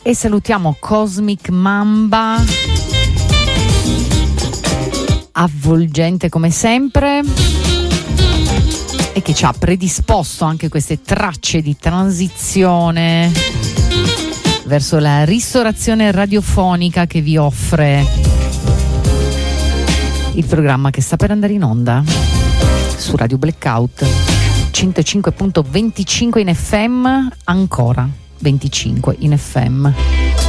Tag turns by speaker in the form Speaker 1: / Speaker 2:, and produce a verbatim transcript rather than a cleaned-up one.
Speaker 1: E salutiamo Cosmic Mamba, avvolgente come sempre, e che ci ha predisposto anche queste tracce di transizione verso la ristorazione radiofonica che vi offre il programma che sta per andare in onda su Radio Blackout centocinque virgola venticinque in F M, ancora venticinque in F M.